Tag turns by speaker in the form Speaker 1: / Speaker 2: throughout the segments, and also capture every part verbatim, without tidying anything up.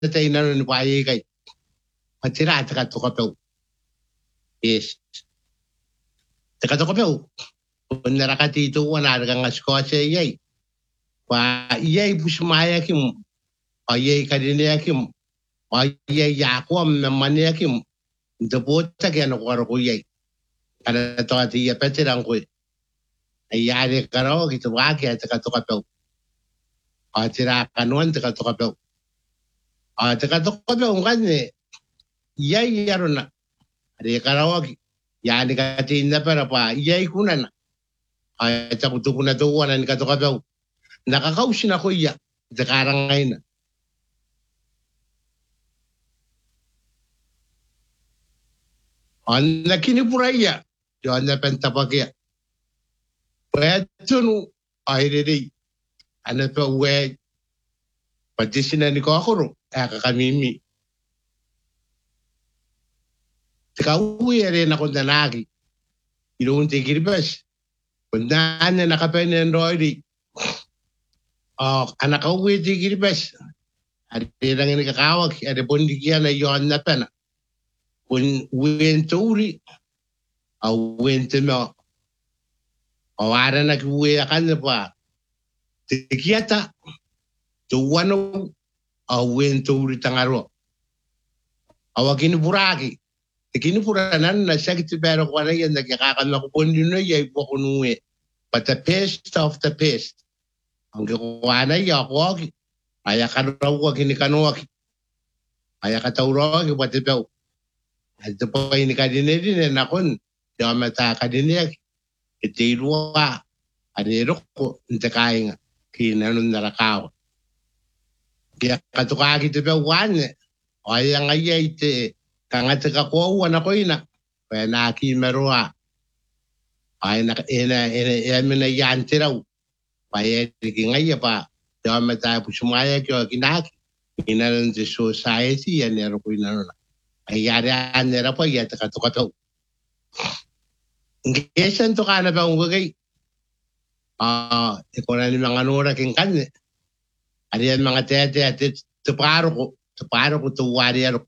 Speaker 1: te ina no pa ye kai patira te ka to ka pe yes te ka to ka pe na rakati to wana ga ngasko se ye pa ye busmaya kim pa ye ka dine kim pa ye ya ko me mane kim de bota ke no ko ye kada to ati ye patira ko ai ya de karo ki to wa ke te ka to ka pe a tira kanuan te ka to ka pe a te ka to ka pe ngane ya ya rona de karo ki ya ni ka tinda para pa ya kunana a ta ku tu kuna to wana ni ka to ka pe na ka kausi na ko ya te karangay na an na kini puraya yo an na penta pa kya petunu ai de de an pa we patisina ni ko akoro e ka kamimi te ka uwi ere na ko danagi ilo unte kiribas kundanya na ka pene ndoidi oh ana ka uwi te kiribas ade rang ni ka kawak ade bondi kia na yo an na pena kun wen turi au wen te no o ara na ku e kan pa te kiata to wano au wen turi tangaro awakini buraki kini puranan na sakit pero ko na yan nagkakakan na ko bondi no yay po kunuwe but the best of the best ang ko na ya ko aya kan raw ko kini kanwa aya ka tawro ko pati pe at po ini ka din din na kon ya mata ka din ya iti ruwa adero ko nte kainga kinanon narakaw kaya katukaki te pe wane aya ngaya ite kanga te ka ko wana ko ina pa na ki merua ay na ina ina ina yan tiraw pa ye ki ngaya pa ya mata pu sumaya ko kinaki ina ng society yan ero ko ina na ay yari an era pa ya te ka to ka to ngesan to kana ba ungay ah ko na ni mga nora king kanne ari mga tete at te paro ko te paro ko to wari ero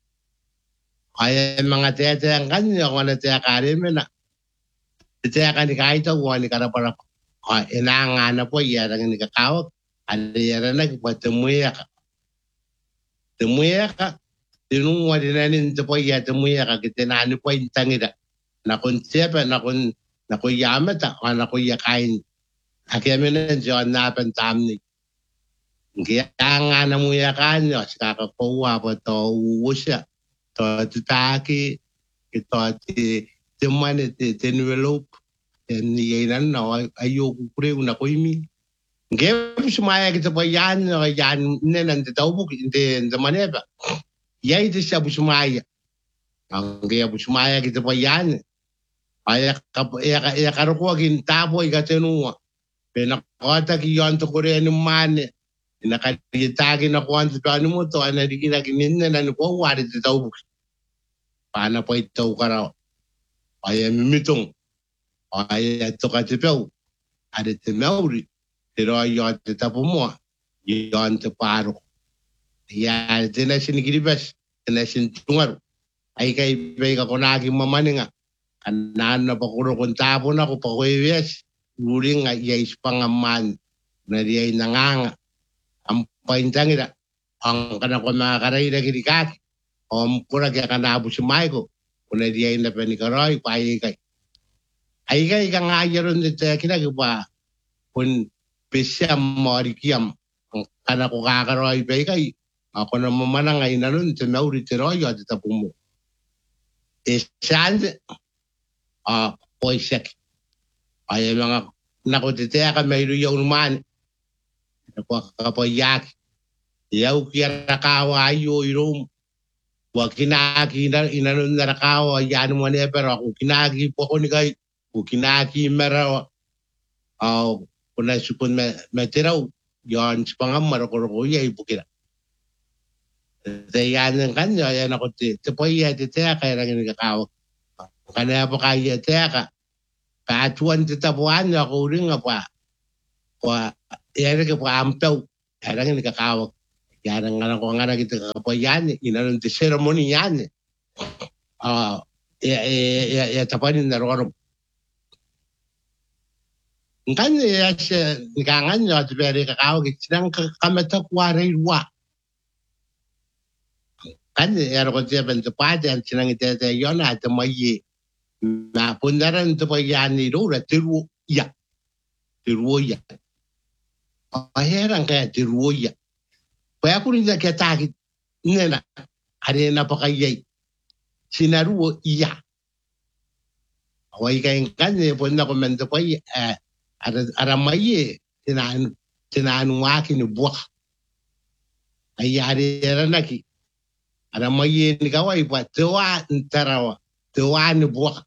Speaker 1: ay mga tete ang kanya ko na tete kare me na tete kan ni kahit ako ni kana para ah inanga na po ya rang ni kakao ali ya na ko temuya ka temuya ka tinung wadi na ni te po ya temuya ka kitinani po intangida na kun sepa na kun na ko yamata na ko ya kain akeme na John na pentam ni kaya nga na mo ya kanyo sa kakakuha po to usya to tutaki ito ti timane ti develop ni yan na ayo kure una ko imi ngem sumaya kita pa yan yan nenan ti tawbuk inte zamane ba yai ti sa busumaya ang kaya busumaya kita pa yan ay ka ya karukuha gintabo ikatenua penakota ki yon to kure ni mane nakalitagi na kwanto to ano mo to ana di kinakinin na ko wari ti tawbuk paano po ito karaw ay mitong ay to ka ti pew ade ti mauri pero yon ti tapo mo yon ti paro ya tina sinigiribas tina sintungar ay kay bay ka kunagi mamaninga kanan na pakuro kung tapo na ko pakuiwes uling nga iyais pangaman na diyay nanganga ang paintangida ang kanang ko mga karay na kinikaki om kura kaya kanabo si Michael kuna diyay na panikaroy paay kay ay kay kang ayaron dito kinagawa kung pisyam morikiyam ang kanang ko kakaroy paay kay ako na mamanangay na nun sa mauri tiroy at itapong mo isand ah poisek ay mga nakutitea ka may yung man ako kapayak yaw kira kawa ayo irom wa kinaki na inanon na kawa yan mo ne pero ako kinaki po ko ni kay ko kinaki mera aw kuna supon me meteraw yon pangamar ko ko yai bukira dayan ng kanya yan ako ti po iya ti tea kay rang ni kawa kana po kaya tea ka katuan ti tabuan ako ring apa wa yan ka pa ampaw erang ni kakawak Yan ang alam ko nga naging kakapayan, inanon ti ceremony yan. Ah, e e tapanin na ron. Kan ya siya nikangan yo at beri kakao kitang kamata kware wa. Kan ya ro siya ben tapade ang sinang ite yon at mayi. Na pundaran to pa yan ni ro tiru ya. Tiru ya. Aheran kaya tiru ya. Kaya kun niya kaya nena hari na pa kayay. Sinaruo iya. Away kayong kan punta ko man to pa eh Aramaye, tinan tinanwaki ni buwak. Ay yari ranaki. Aramaye ni kawai pa tuwa ntarawa. Tuwa ni buwak.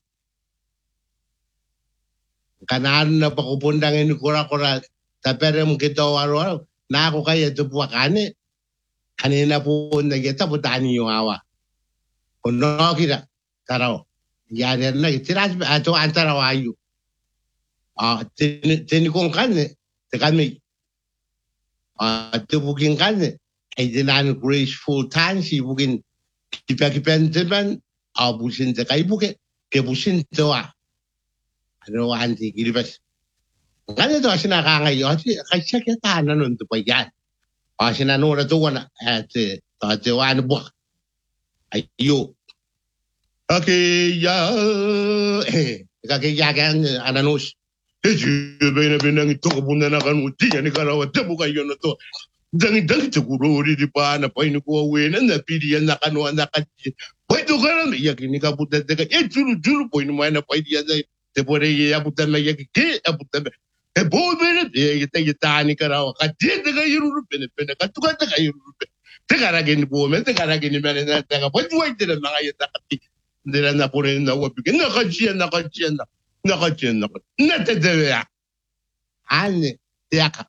Speaker 1: Kanan na pakupundang ini kura-kura. Tapere mo kita waro-waro. Na ako kaya ito buwakane. Kanina po nagita po tani yung awa. Kuno kita. Taraw. Yari ranaki. Tinas ato antarawa ayo. Ah, tini kong kane, te kami. Ah, te bukin kane, ay dinan graceful tan si bukin kipa-kipan teman, ah busin te kay buke, ke busin te wa. Ano anti kilibas. Kane to asina ka ngayon, kay siya kita na nun to pa yan. Ah, sinanura to wana, at ta te wa ano buwak. Ayo. Okay, ya, eh, kakayagan, ananus. Bene bene ito ko muna na kanuti yan ikarawa tabo kayo na to dang dang siguro ri di pa na pa ko wena na pilihan na kanu na kati pwede ka na ya kini ka puta de ka e juru juru po ni na pa dia dai te pore ya puta na ya ke aputa e bo bene e ita ita ni karawa ka de de ka yuru bene bene ka tu ka ka yuru te kara gini bo me te kara gini bene na te ka pwede wa de na nga ya takati de na pore na wa bi na ka chia na ka chia na Nakachin na natadaya. Ane, yaka.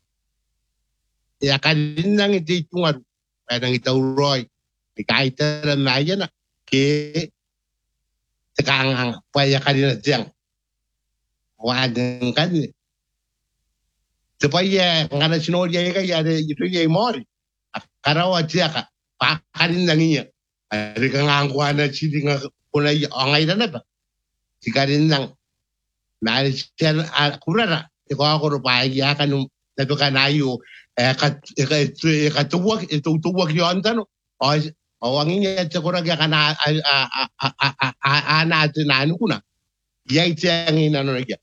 Speaker 1: Yaka din nang iti tungar. Kaya nang itaw roy. Ikaita na maya na. Ke, takangang paya ka din na siyang. Wadang ka din. Tapaya, nga na sinodya ka, yari ito yung mori. Karawa siya ka. Pakarin lang niya. Ari ka nga ang kuha na sili nga kunay angay na na ba? Sikarin lang. Nari siya kurara. Iko ako rupay ya kanung nato kanayo eh kat katuwag ito tuwag yon tano. O o ang inya sa kurag ya kana ana tinano kuna. Yay siya ang inano na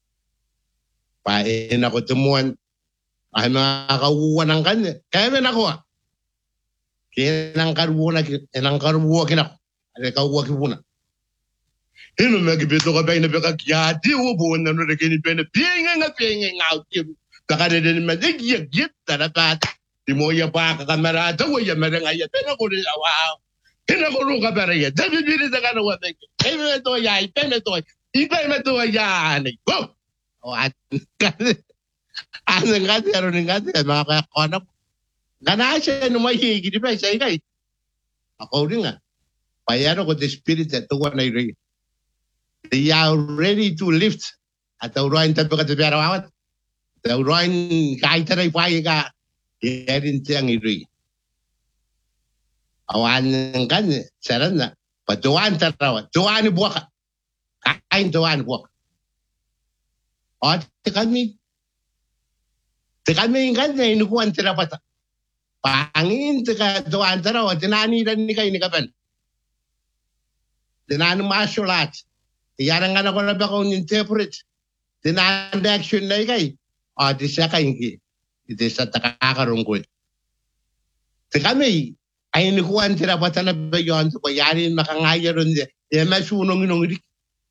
Speaker 1: pa eh nako tumuan ay mga kawuwa ng kanya. Kaya may nakuha. Kaya nang karuwa na nang karuwa kinako. Ay kawuwa kibuna. Hino magibito ka ba na baka kyati o buwan na nung naging ipena pienga nga pienga nga out kim kakare din madigya git tarapat di mo ya pa kamarada o ya marangaya pena ko rin wow hina ko rin ka ba rin dabi bili na ka na wabeng ay me to ya ipena to ipena me to ya ani go o at anong nga tero ng nga tero mga kakonap gana siya numayi gini pa siya ikay ako rin nga payano ko the spirit at tuwa na rin. They are ready to lift at the Royal Temple at the Berawat. The Royal Kaitara Paiga, Yerin Tiang Iri. Awan kan, Sarana, but the one Tarawa, the one Boka, kind to one book. Or the Kami, the Kami in Ganda in one Terapata. Pangin the one Tarawa, the Nani and Nika in Kapan. The Nan martial arts. Yarang nga na ko na ba kung interpret. Tinanda action na ikay. O, di siya kaingi. Ito sa takakarungkot. Di kami, ay nikuhan sila pa na ba yun? So, yarin makangaya ron siya. E, masunong inong rik.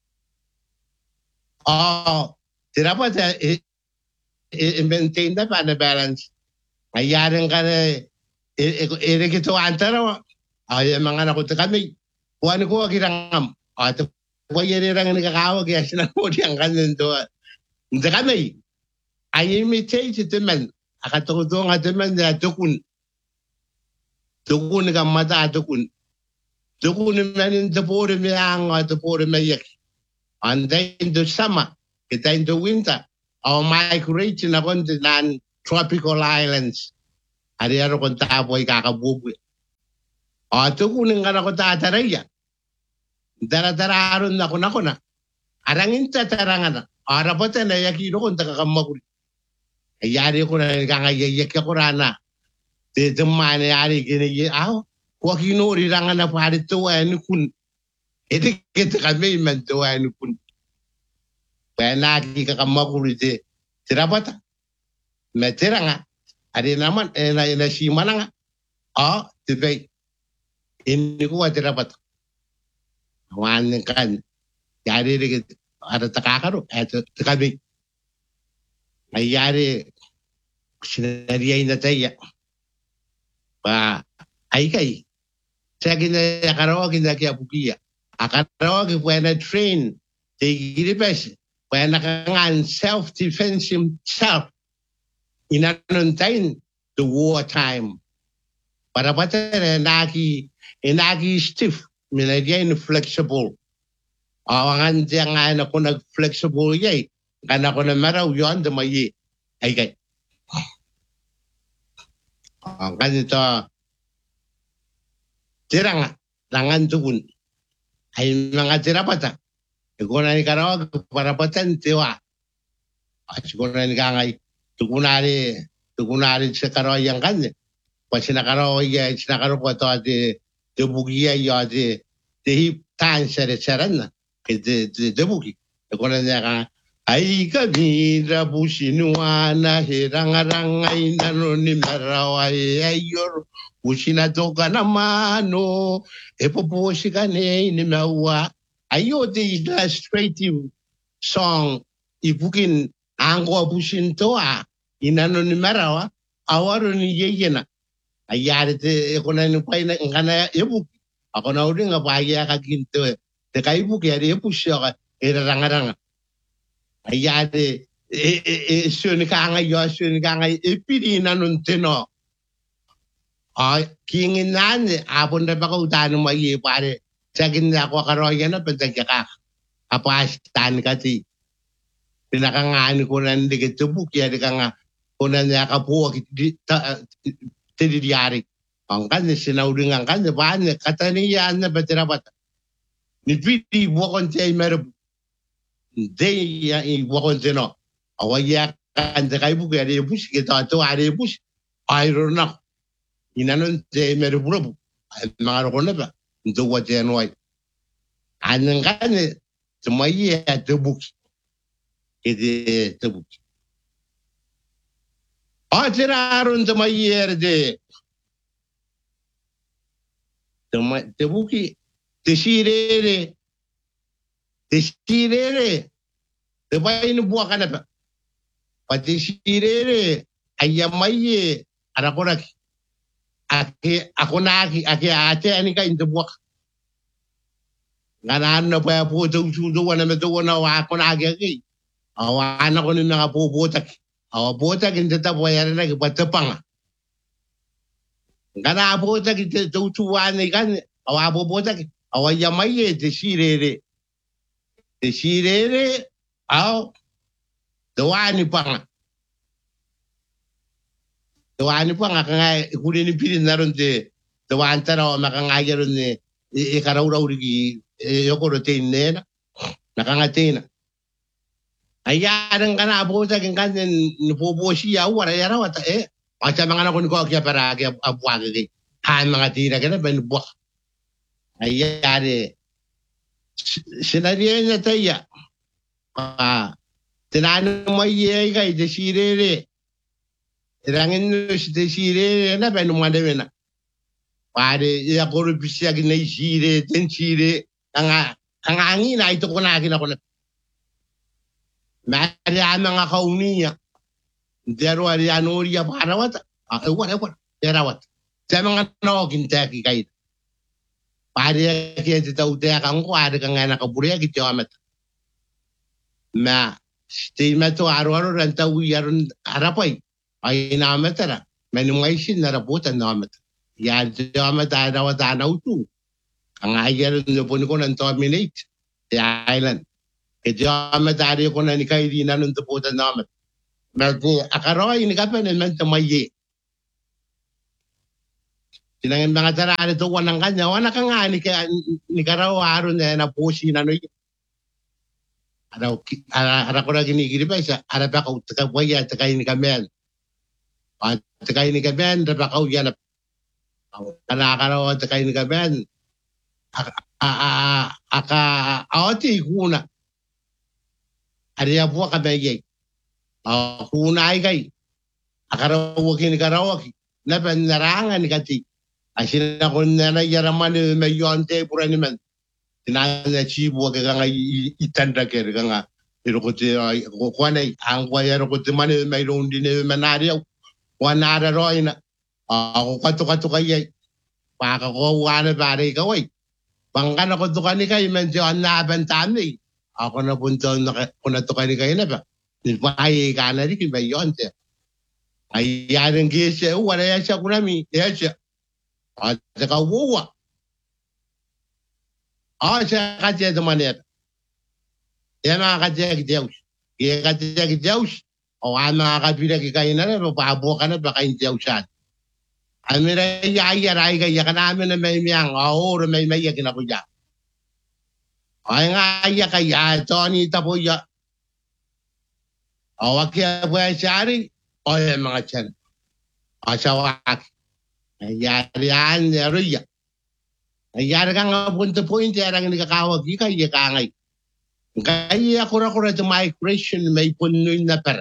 Speaker 1: O, sila pa sa, i-maintain na pa na balance. Ay yarin ka na, i-rekituan tara. Ay, mga nakot kami. Kuhan ko, kirangam. O, ito, Waya rin ang nakakawag kaya sinamodi ang kanin doon. Hindi kami. Ay imitate ito man. Akatukuto nga ito man na tukun. Tukun ka mata tukun. Tukun man yung tapuri may ang tapuri may yak. And then in the summer, kita in the winter, our migration na konti ng tropical islands. Ariano kon tapo ikakabubu. O tukunin ka na ko tataraya. Dara-dararon na ko na ko na. Arangin tatarangan na. Arapatan na yakino kung takakamaguli. Ayari ko na nagkangayayak ako rana. Dito man ayari kinigi. Aw, huwag inurirangan na pari tuwain kun. Ito kita kami man tuwain kun. Kaya nakikakamaguli di. Tirapata. Metira nga. Adi naman, eh, na, na sima na nga. O, tibay. Ini ko tirapata. Awan ng kan. Yari rin ada takakaro. Ito kami. Ayari, sinariyay na tayo. Pa, ay kay. Sa kinakarawa, kinakiapukiya. Akarawa, kaya train. Tigilipes. Kaya nakangan self-defense himself. Inanuntain the wartime. Para pata na naki, inaki stiff. Minagay flexible. Awangan diya nga na kung nag-flexible yay. Kana ko na maraw yun, dumayi. Ay kay. Ang ganito, tira nga, langan tukun. Ay mga tira pata. Ikaw na ni karawag, para patan, tiwa. At siguro na ni kangay, tukunari, tukunari sa karawag yung kanya. Pag sinakarawag, sinakarawag ko ito, ati, tubugiya yun, ati, tihip tan sa resaran na. Iti, tubugi. Ikaw na niya ka, ay kami rabusinuana hirangarangay nanoni maraway ayor usina toka naman no epoposi kane ni mawa ayo the illustrative song ibukin angko busin toa inano ni marawa awaro ni yeyena ayari te ekona ni pai na ngana ebuk ako na uri nga paya ka ginto te kai buki ari epusi ka hirangaranga Ayade, e e e suni kanga yo suni kanga ipiri na nun tino. Ay kingin nani apon na baka utano mo iye pare. Sagin na ako karoya na pagdagya ka. Apastan kasi. Pinakangani ko na hindi kitubuk ya di ka nga kunan niya kapuwa tididiyari. Ang kanya sinaulingan kanya paano kataniyan na batirabat. Ni piti buwakon siya meron. They ya in wakon no awaya kan de kai buku ada bus kita tu ada bus air nak inanon de meru buru maro kona ba ndo wa de no ai anan kan semua ya de bus ide de bus atiraron semua ya de semua de buki de sirere Sirere, diba inubuha ka na ba? Pati sirere, ayamaye, ako na, aki, ako na, aki, aki, ate, ani ka inubuha ka. Nga naan na pa po, suduwa na matuwa na ako na, aki, aki. Awan ako nung mga puputak. Awa putak, hindi tapo, yan na, ipatapang. Nga na putak, hindi tutuwa na ikan, awa puputak, awa yamaye, sirere. Te sirere au doani panga doani panga kanga kuni ni pili naron te doan tara o makanga yaron ne e karaura urigi yokoro te nena nakanga tena ayaran kana abuta kin kan ni poposi ya wara yara wata e acha mga na kun ko kya para kya abuage ge han mga tira kana ben buah ayare Sinariya niya tayo. Ah, tinanong mo iya kay desirere. Irangin nyo si desirere na ba nung madami na. Pare, iya ko rin pisya ginay sire, ten sire. Ang ang angin na ito ko na akin ako na. Mariya mga kauniya. Pero ariyan uriya parawat. Ah, ewan, ewan. Erawat. Sa mga nogin teki kayo. Pare kaya titaw tayo kang kuwari kang nga nakaburiya kiti amat. Ma, stay mato araw-araw ranta uyaron arapay. Ay namat tara. Manumaisin na raputan namat. Yan amat arawat anaw tu. Ang ayaron na po ko ng terminate. The island. Kaya amat ari ko na ni kayo na nung taputan namat. Mas akaroy ni kapan naman tamayi. Sinangin mga tarari to wanang kanya, wana ka nga ni, ni Karawaro na napusin ano yun. Araw, araw ko na ginigiri pa siya, araw pa ko, takawaya, takay ni Kamen. Takay ni Kamen, araw pa ko yan, kanakaraw, takay ni Kamen. Aka, awati, kuna. Ariya po kabayay. Kuna ay kay, akarawaki ni Karawaki. Napan narangan ni Kati. Asin ako na nayaraman ni Mayonte pura ni man. Tinana chibu ka nga itanda kere ka nga. Pero ko ti ko kwanay ang wayaro ko ti man may rondi ni manariyaw. Wanara roy na. Ako kato-kato kayay. Paka ko wana pare ka way. Bangkan ako to kani kay man si nabantan ni. Ako na punto na ko na to kani kay na ba. Nilpay ka na rin Mayonte. Ay yaring gise wala ya siya kunami. Ya siya. At saka wuwa. Ah, siya kasi ito manera. Yan mga kadyag-Diyos. Yan kadyag-Diyos. O ang mga kabilag ikayin na rin, papaabo ka na, baka yung Diyos yan. Ang miray ayaray kaya ka namin na may miyang, o may mayagin ako dyan. Ay nga aya kaya, Tony Tapuya. O wakya po yan siya rin, o yan mga tiyan. O sa waki. Ayari yan, Ruya. Ayari ka nga punto po yung tiyarang nakakawag, ika iya ka ngay. Kaya kura-kura to migration, may punoy na pera.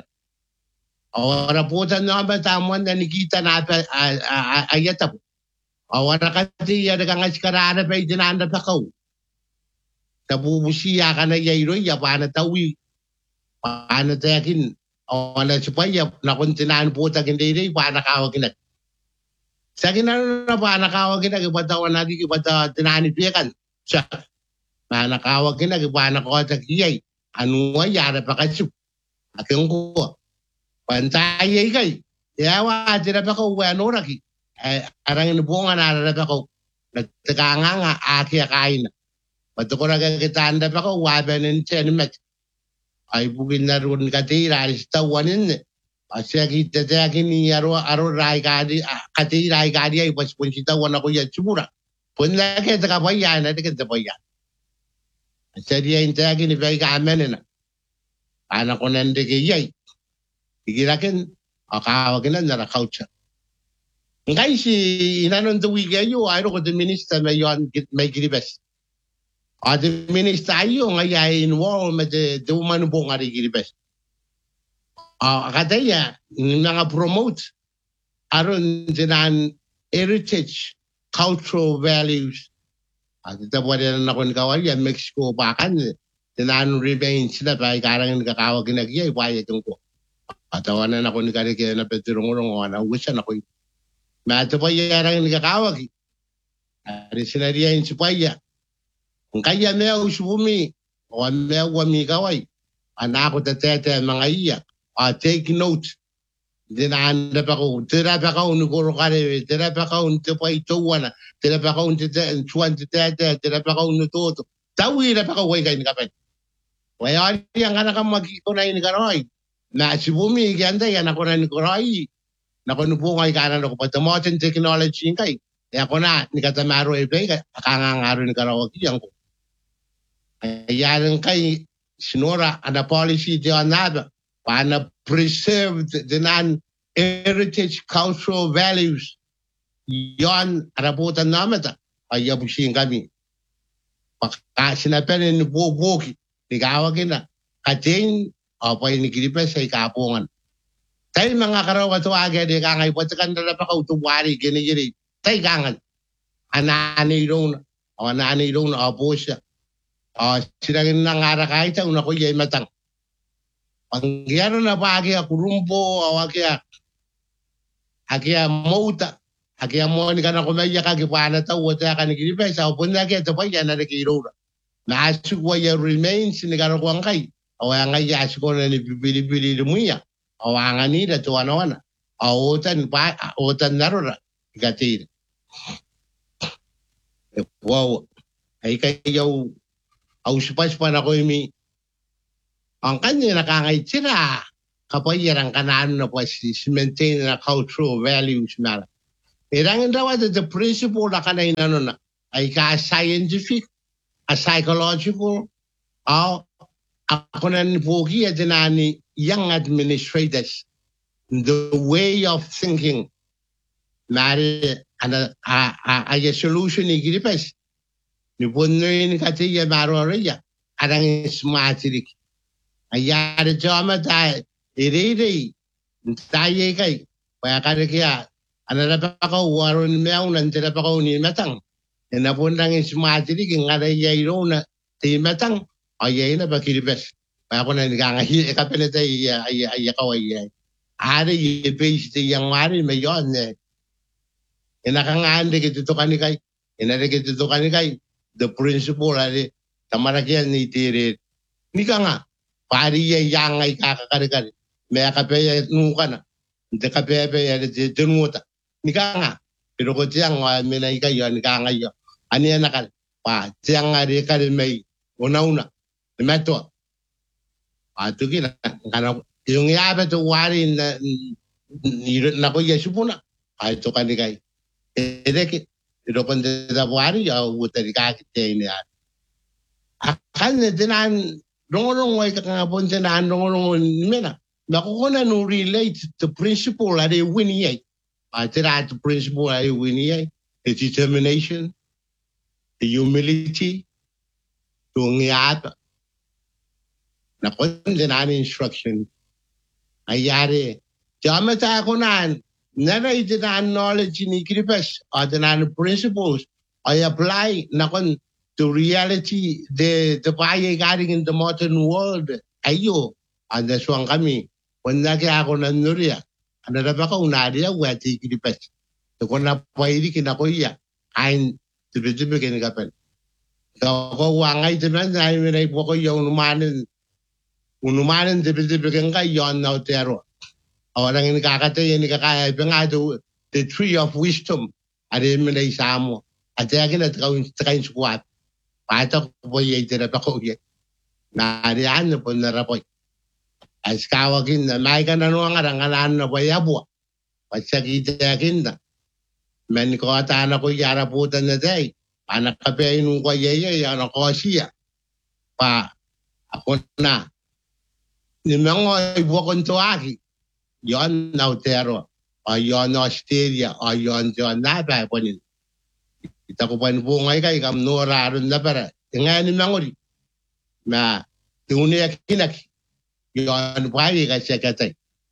Speaker 1: O raputan na ba tamuan na nikita na ayata po. O warakati yan ka nga sikarana pa itinanda pa kaw. Kabubusiya ka na yay Ruya, paano tawi. Paano tayakin. O na supaya, nakuntinaan po tagin day paano kawag na. Sa kinano na pa, nakawag kita, kipatawan natin, kipata tinanipikan. Sa, nakawag kita, kipana ko sa kiyay. Ano nga, yara pa kaso. Aking ko. Pantayay kay. Yawa, tira pa ko, ano raki. Arang inubungan, narara pa ko. Nagtakanga nga, aki akain na. Bato ko nagkakitanda pa ko, waban ng tenement. Ay bugin na rin katira, alis tawanin eh. Asya kita saya kini aro aro rai kadi kati rai kadi ay pas pun kita wana ko ya chura pun lagi ta kapaya na ta kita paya asya dia inta kini bai ka amenen na ana ko nande ke yai igiraken akawa kina na culture ngai si inanon tu wige yo aro ko the minister may yon may giribes a the minister ayo ngai ai involved med the woman bo ngari giribes. Uh, katanya nga promote aron dinan heritage cultural values at ito po rin na kung kawal yan Mexico bakan dinan remains na pa ikarang nakakawag nagyay waya itong ko at awanan ako ni karikya na petirong-urong wana uwisan ako mato pa yarang nakakawag at sinariyan si paya kung kaya mea usbumi o mea wami kaway anak ko tatete mga iya. Uh, take note. Dinaan na pa ko. Tira pa ka unuguro ka rin. Tira pa ka unto pa ituwan. Tira pa ka unto tuwan tete. Tira pa ka unututo. Tawi na pa ka way kayo ni kapit. Waya yan ka na ka magkiko na yun ni Karoy. Na si Bumi, ganda yan ako na ni Karoy. Nakunupungay ka na ako. Patamotin technology yung kay. Kaya ako na, ni Katamaro Epe, kakangangaro ni Karoy. Yan ko. Ayan kay Sinora, ana policy diyan na para preserve the non-heritage cultural values. Yon, araputan namin ta. Ay, abusin kami. Pagka sinapen ni Bubuki, ligawagin na. Kating, apay ni Kilipes ay kapungan. Tayo mga karawatuwagan, di kangay, patakan na pa kautuwari, ginigiri. Tayo kangan. Anani doon, o anani doon, apo siya. O, sinagin na nga kahit ang ako yay matang. Pangyaro na pa aki ako rumpo, o aki aki mauta, aki mo ni kana kumaya kagi pana ta wata ka ni Kilipes, o punna ki ito pa yan na nakirura. Naasuk wa ya remains ni kana ko ang kay. O ang ay asuk ko na ni bibili-bili lumuya. O ang anida to ano-ano. O utan pa, utan narura. Gatir. Wow. Ay kayo, ausupas pa na ko imi. Ang kanya nakangay sila. Kapag yarang kanaan na po si maintain na cultural values na. Irang daw the principle na kanay na nun ay ka scientific, a psychological, o ako na nipugi at ni young administrators, the way of thinking, mari ana a a solution ni gripes ni ponno ni katiya maro reya arang smartirik ayar jama ta ire taye kai pa kare kya ana pa ko waron meau nan tira pa ko ni matang na pondang smartirik ngara yairo na ti matang ayay na ba gripes pa ko na nga hi ka peleta ya ay ay ka ay are ye base ti yang mari me yon ne inakangande kito kanikay inare kito kanikay the principle ari tamaragyan ni tire nika nga pari ya yang ay kakakarikan may kape nuka na de kape pe ya de tenuta nika nga pero ko tiyang wa minay kayo nika nga yo ani nakal pa tiyang ari kare may una una meto atu kina kana yung yabe to wari na na ko yesupuna ay to kanikay Edeki, ito pang dadabuari, ya utari kakite niya. Akan na dinan, rong-rong way kakangapon dinan, rong-rong nimena. Nakukuna no relate to principle at a winnie. I tira to principle at a winnie, the determination, the humility, to ngiyata. Nakukuna dinan instruction. Ayari, jamata ako naan, Nana iti na knowledge ni Kripes or the nan principles I apply nakon to reality the the paye garing in the modern world ayo anda suang kami wala kaya ako nan nuria ana ba ka unaria wati Kripes to kona pairi kinakoya ain tibidibe ken kapen ko wangay tinan ay may po ko yung unumanin unumanin tibidibe ken kayon na tero orang ini kakak tu ini kakak pengadu the tree of wisdom ada menai samo ada lagi nak kau terain sekuat patah boleh itu dapat kau ye nah ada anu pun narapoy askawa kinda mai kana nuang orang kana anu boleh abu pasal kita kinda men ko ata na ko yara putan na day anak kape inu ko ye ye anak ko siya pa ako na ni mango ibu konto aki yon nautero o yon Australia o yon yon naba ponin ita ko pan bungay kay kam noraron na para ngani mangori na tunia kinak yon pai ka sekatay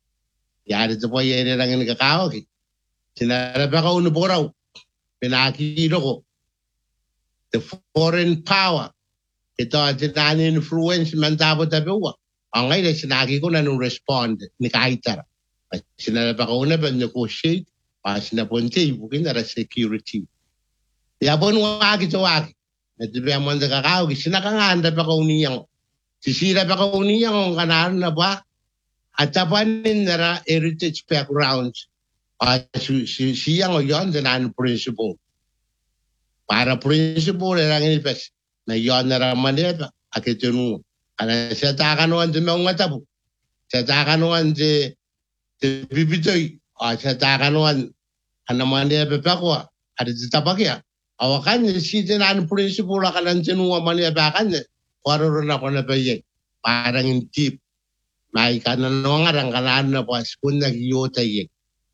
Speaker 1: yari to poy ere lang ni kakao ki sinarap ako no boraw pinakilo ko the foreign power ito atin influence man tabo tabewa ang ngayon sinagi ko na nung respond ni kaitara Sinarap ako na ba negotiate pa sinapunti bukin na security. Yapon wagi to wagi. Natibiyan mo na kakao sinakanganda pa ko niyang. Sisira pa ko niyang kanan na ba at tapanin na heritage backgrounds. Siyang o yon dinan principle. Para principle lang inipes na yon na ramaneta akitunu. Kana siya takanuan di mga tabo. Siya takanuan di bibitoy o sa takanuan anaman niya pepakwa at tapakya awakan si tinan principle ka lang tinuwa man niya bakan pararon ako na baye parang hindi may kanan nga rang kanan na pas kung nagyota ye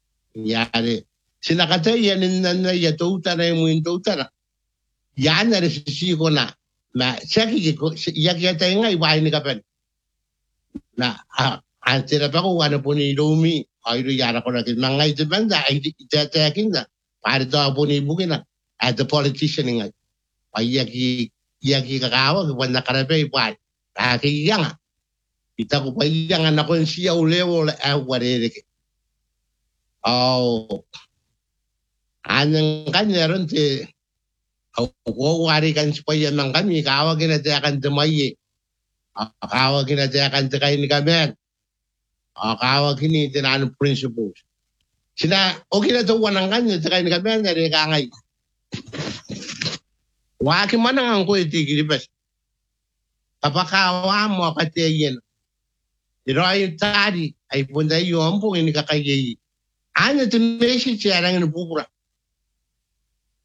Speaker 1: yari sinakatay yan na yatuta na yung tuta na yan na resisi ko na na saki ko yakyatay nga iwain ni kapen na ang tirap ako, ano po ni Lumi, ay yara ko na kin, mga ito banda, ay itayakin na, para ito po ni Bugin na, at the politician nga, ay yaki, yaki kakawag, wala na karabay, pa, kakiyang nga, kita ko pa iyang anak ko siya ulewo, ay waririk. Oh, anang kanya ron, ti, ako warikan siya pa yan ng kami, kawagin na tiyakan tumayi, kawagin na tiyakan tikayin ni kami, kawag ini tinan principles. Sina okay na to wanang kanya sa kain kami na rin kangay. Waki man ang ko iti kilibas. Kapakawa mo katiyin. Pero ay tadi ay punta yung po ini kakayi. Ano to nesi siya lang ng pupura.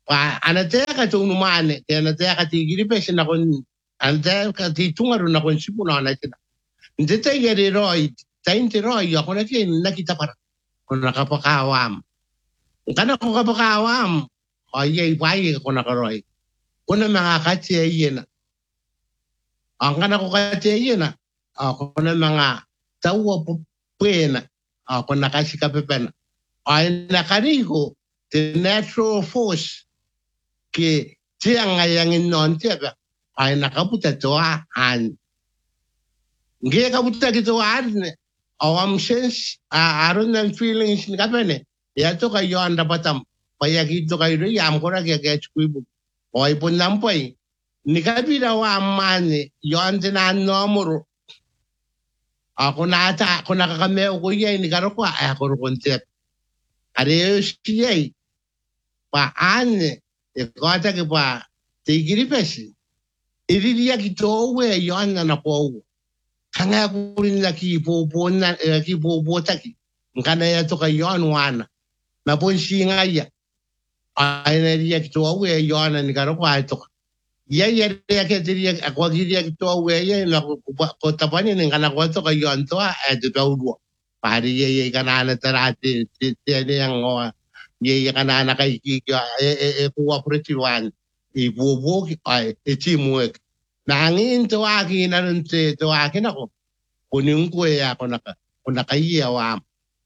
Speaker 1: Pa anatea ka tu numane, te anatea ka ti giri pesi na kon anatea ka ti tungaru na kon sipu na na tina. Nte te gere roi, tainte roi ya kona ke na kita para. Kona kapakawam. Kana ko kapakawam, o ye pai kona ka roi. Kona mga kati e yena. Ang kana ko kati e yena, kona mga tawa pena, kona kasi ka pepena. Ay nakarigo, the natural force ke tiang yang non tiaba ay nakaputa toa an nge kaputa kito an awam sense aron and feelings ni kapene ya to kayo anda patam paya kito kayo ri am kora ke ke kuibu oy pun nampai ni kapira wa amane yo antena nomoro ako na ata ako nakakameo ko yay ni karo ko ay ako kontet are siyay pa ane e kota ke pa te giri pesi iriria ki to we yona na po kanga kurin na ki po po na ki po po taki ngana ya to ka yon wana na po singa ya ai na ria ki to we yona ni karo pa to ya ya ria ke ria ko ria ki to we ya na ko tapani ni ngana ko to ka yon to a de do pa ria ye kana na tarate te ne ngo ye kana na kai ki e cooperative i bobo ai e teamwork na ngin to aki na nte to aki na ko kuning ko ya ko na ko na kai ya wa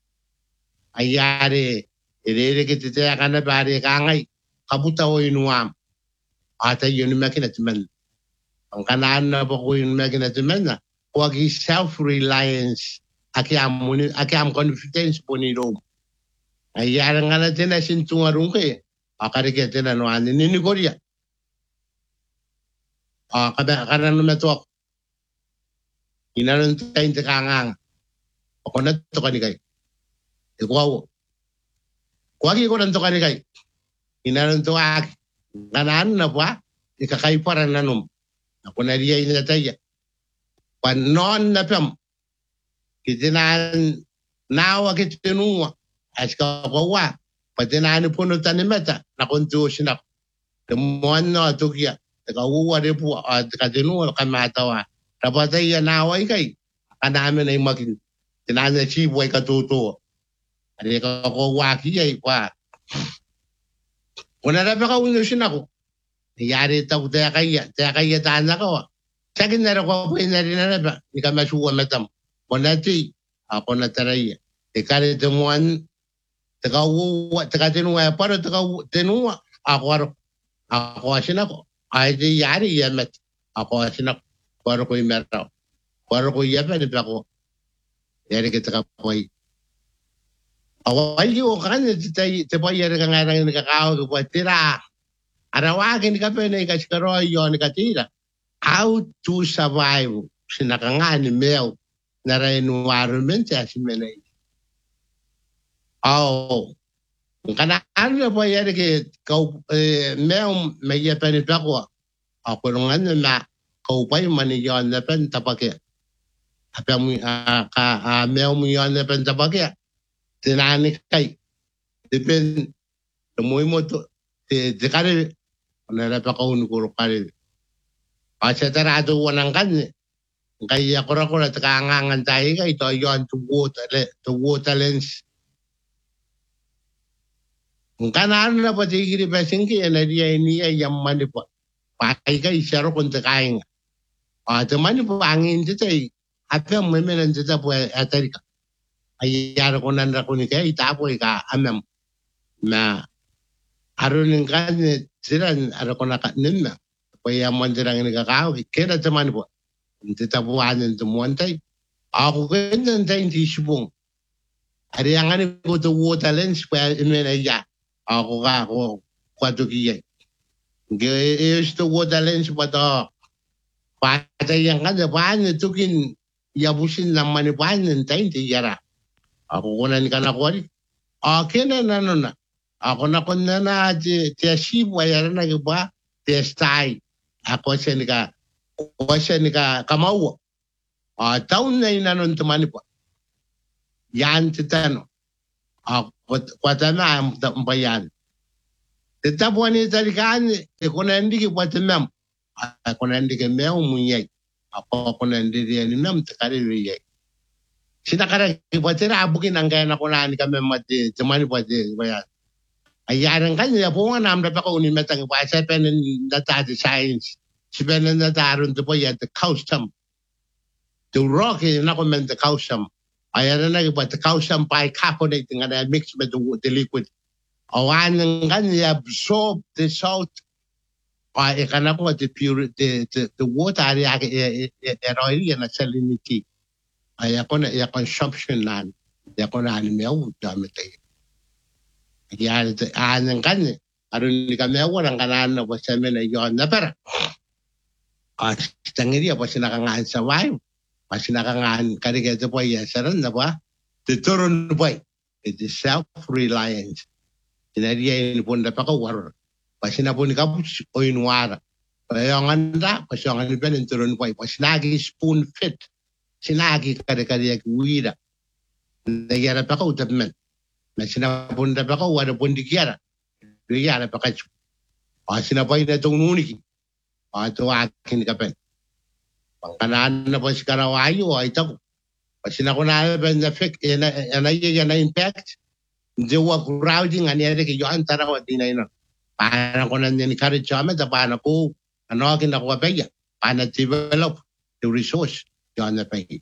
Speaker 1: ayare ere ke te ka na bare ka ngai kabuta o inuam ata yun makina timen ang kanan na po ko yun makina timen na ko aki self reliance aki am aki am confidence po ni ro ayare ngana tena sintunga rungke akare ke tena no ani ni koria ah kada kada no meto inaron tayo te kangang ako na to kanigay ikaw ko agi ko nan to kanigay inaron to ak kanan na ba ikakay para nanum ako na riya ina tayo panon na pam kitinan nawa kitinu aska ko wa patinan puno tanimeta na kontu sinak demon no tukia ka uwa de pu ka tinu ka matawa tapatay ya naway kay kanami na magin tinana chi boy ka tuto ari ka ko waki ay pa una ra ka uno sinako yari ta uta kaya ta kaya tana ko sakin na ko pa na rin na ba ni ka masuwa matam ponati ako na taray e kare tumuan ta ka uwa ta ka tinu ay para ta ka tinu ako ako sinako ay di yari yamet ako sinak para ko imeraw para ko yamet pa ko yari kita ka poy awal yo kan tay te poy yari ka ngarang ni kakao ko tira arawagin ka pa ni kaskaro yo ni katira how to survive sinakangani mel na environment ya simene oh kana ano po yari ke kau mel may yapen pa ko ako ngan na kau pa mani yon na pen tapake apa mu ka mel mu yon na pen tapake tinani kai depend mo mo to te te kare na ra pa ko un ko kare asa tarado wanang kan kai ako ra ko ra ta ngangan tai kai to yon to water to water lens kanan na pati giri pesingi na dia ini yang mani pa pakai ka isaro kon te kain ah te mani pa angin te tai apa memen te ta po atarika ayar konan ra kon kai ta po ka amam na arun kan siran ara konaka ninna pa ya mandirang ni ka ka kera te mani po te ta po anen te montai ako kenen ta inti subong ari yang ani ko to water lens pa imena ya ako ka ako kwato kiyay. Gayos to water lens pa to. Patay yang kada paano tukin yabusin ng manipan ng tayo tiyara. Ako kunan ka na kwari. Okay na na na. Ako na kunan na tiya siwa yara na kiba tiya stay. Ako siya ni ka ako siya ni ka kamawa. Taon na yun na nun tumanipa. Yan titano. Ako kwata na ang bayan. Te tapu ni talikani e kona ndiki wate mem. A kona ndiki meo munyai. A kona ndiki ni mem te kare wiyai. Sina kara ki wate ra abuki nangai na kona ni kame mate temani wate waya. Ayaran kan ya po nga namda pa ko ni metang pa sa pen data science. Si pen data aron to po ya the custom. The rock is not meant the calcium. I don't know what the calcium bicarbonating and I mix with the, the liquid. Oh, and then you absorb the salt. I cannot put the pure the, the, the water area and a salinity. I have a consumption land. They're going to animal damage. Yeah, and then I don't think I'm ever going to was a minute you're never. I think it was not going to survive. Masinakangan kari kaya po ya saran na ba? Tuturun po it is self-reliance. Sinariya ini pun dapat kau war. Pasina pun kamu oin war. Payangan dah, pasangan iban yang turun po. Pasinagi spoon fit. Sinagi kari kari yang wira. Nagyara pa kau tapman. Masina pun dapat kau war pun dikiara. Dikiara pa kau. Pasina po ina tong nuniki. Ato akin kapen. Pangkanaan na po si Karawayo, ay ito. Kasi na ko na ben effect, yan ay yan na impact. Hindi ko crowding, ano yan, kayo ang taraw at inay na. Paano ko na ni-encourage kami, paano ko, ano akin ako kapaya, paano develop the resource, yun na pagi.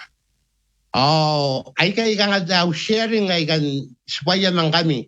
Speaker 1: Oh, ay kaya ka nga daw sharing, ay kan, spaya man kami.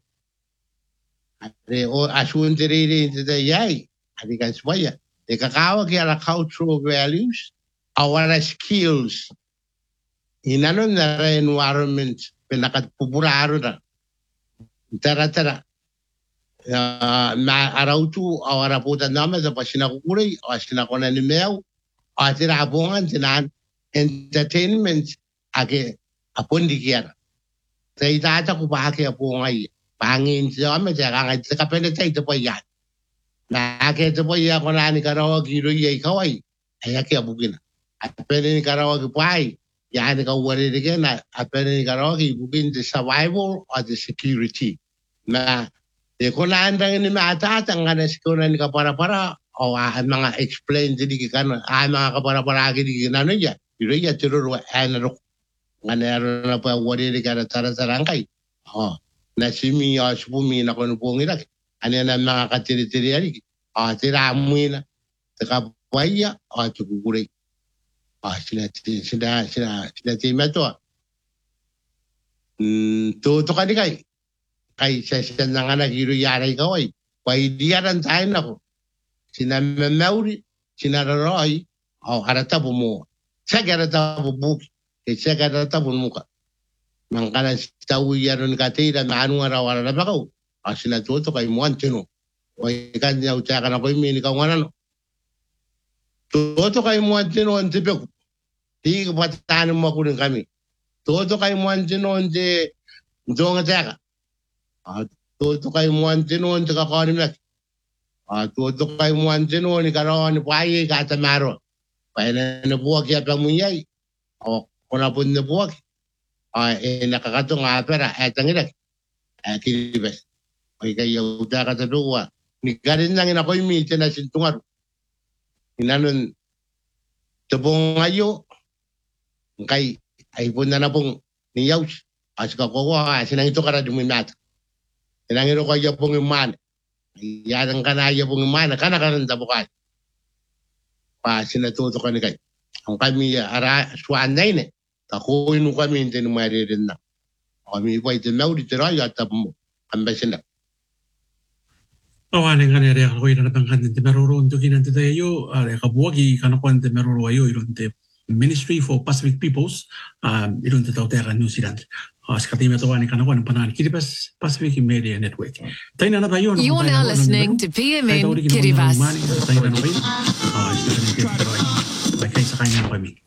Speaker 1: O asun tiriri into the yay, ay kan spaya. Ikakawag yan ang cultural values, our skills. Inano na environment, pinakatpupuraro na. Tara-tara. Uh, ma araw tu, awara puta naman sa pasinakukuray, o sinakuna ni Meo, o tirabungan, sinan, entertainment, ake, apun di kira. Sa itata ko pa ake apungay, pangin siya kami, siya kangay, sa kapenatay, ito po yan. Na ake ito po yan, kung nani karawag, hiro iya ikaw ay, ay ake abugin na. At pwede ni karawag ipay, yan ikaw wari rin na, at pwede ni karawag ibugin the survival or the security. Na, eh, kung naandang ni maatatang nga na sikunan ni kapara-para, o ah, mga explain din ka na, ah, mga kapara-para agad na ano niya, hiro iya tururo, anarok, nga naroon na pa wari rin ka na tara-tarangkay. O, na simi, o subumi na kung po ngilag. Ano na mga katiri-tiri, o tiramoy na, takapaya, o tukukuray. Ah, sila sila sila sila tima to. Hmm, to to kani kay. Kay sa sa nga nagiro yaray ka oy. Pay diyaran tayo nako. Sina Mauri, sina Roy, o arata mo. Sa garata bubuk, sa garata bumuka. Nang kana sa uyaron ka tira na anu ara-ara na bakaw. Ah, sila to to kay mo antino. Oy kanya uta kana ko mi ni ka ngano. Todo kay mo antino antibek. Di patano mo ko rin kami. Todo kay mo antino ante donga taka. Ah, todo kay mo antino ante ka ko ni mek. Ah, todo kay mo antino ni karon ni paye ka tamaro. Pa na buwag ya pa munyay. O kuna pun na buwag. Ah, eh nakakato nga pera etang ila. Ah, kilibes. Oy kayo uta ka taduwa. Ni garin lang ina ko mi na sintungar. Inanon tebong ayo kay ay pun na na pong niyaw as ka ko ha sinang ito kara duminat sinang ito kaya pong iman yan ang kanaya pong iman kana karan tabukan pa sinatuto ka ni kay ang kami ara swanay ne ako inu kami hindi numaririn na kami pa ito na ulit tira yata mo ambasin na.
Speaker 2: Awan nga nere ako ina natang kanente meron to kinante tayo are kabuwagi kana kwante meron ayo ironte Ministry for Pacific Peoples um ironte taw terra New Zealand as katime to ani kana kwan panan Kiribati Pacific Media Network. Tayo na tayo.
Speaker 3: You're now listening to P M N Kiribati.
Speaker 2: Tayo na tayo. Ah, isa ka nito. Ay kaysa kanya kami.